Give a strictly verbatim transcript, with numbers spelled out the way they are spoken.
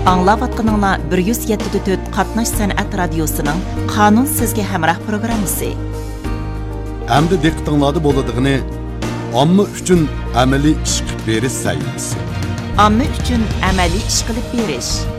Аңлаватқаныңла bir yuz yetti nöqta to'rt Qatnash san'at radiosuning Qonun sizga hamroh programmasi. Әмді диqqətinizdə bo'ladigini omma uchun amaliy ish qilib berish sayılması. Omma uchun amaliy ish qilib berish.